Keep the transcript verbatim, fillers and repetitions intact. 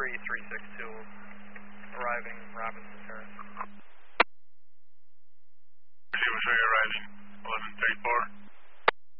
three three six two, arriving Robinson Terrace. Zero zero arriving eleven thirty-four.